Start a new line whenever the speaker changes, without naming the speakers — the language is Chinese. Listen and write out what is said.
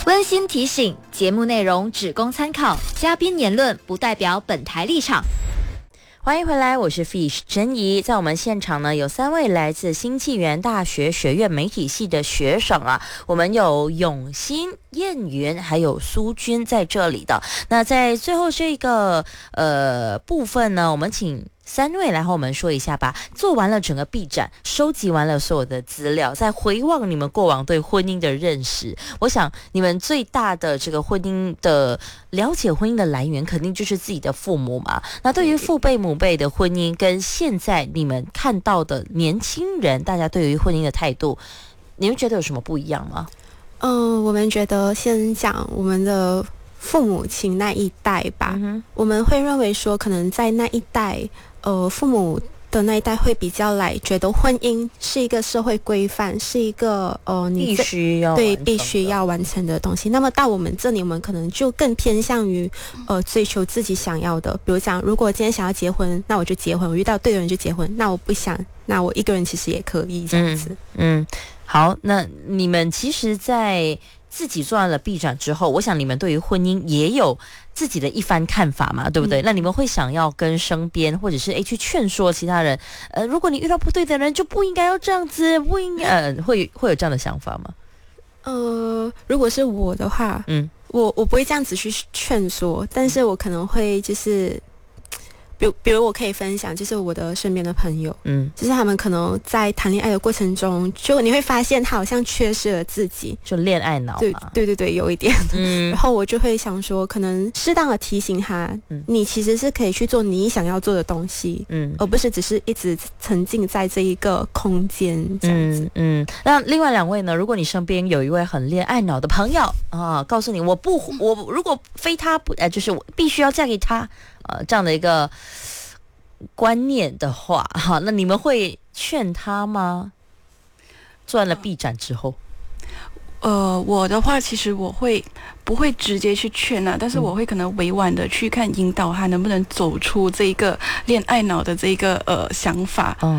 温馨提醒：节目内容只供参考，嘉宾言论不代表本台立场。
欢迎回来，我是 Fish 珍怡。在我们现场呢，有3位来自新纪元大学学院媒体系的学生啊，我们有永新、燕云还有苏君在这里的。那在最后这个部分呢，我们请3位来和我们说一下吧。做完了整个毕展，收集完了所有的资料，再回望你们过往对婚姻的认识，我想你们最大的这个婚姻的了解，婚姻的来源肯定就是自己的父母嘛。那对于父辈母辈的婚姻，跟现在你们看到的年轻人大家对于婚姻的态度，你们觉得有什么不一样吗？
我们觉得先讲我们的父母亲那一代吧，我们会认为说，可能在那一代，父母的那一代会比较觉得婚姻是一个社会规范，是一个你必须要完成的东西。那么到我们这里，我们可能就更偏向于追求自己想要的。比如讲，如果今天想要结婚，那我就结婚，我遇到对的人就结婚。那我不想，那我一个人其实也可以这样子。
好，那你们其实在自己做完了毕展之后，我想你们对于婚姻也有自己的一番看法嘛，对不对？那你们会想要跟身边或者是去劝说其他人，如果你遇到不对的人就不应该要这样子，不应该会有这样的想法吗？
如果是我的话，我不会这样子去劝说，但是我可能会就是比如我可以分享，就是我的身边的朋友，就是他们可能在谈恋爱的过程中，就你会发现他好像缺失了自己，
就恋爱脑嘛。
对，有一点。然后我就会想说，可能适当的提醒他，你其实是可以去做你想要做的东西，而不是只是一直沉浸在这一个空间这样子。
那另外2位呢？如果你身边有一位很恋爱脑的朋友啊，告诉你我如果非他不就是我必须要嫁给他。这样的一个观念的话，那你们会劝他吗？做完了毕展之后，
我的话，其实我不会直接去劝但是我会可能委婉的去引导他能不能走出这一个恋爱脑的这一个想法。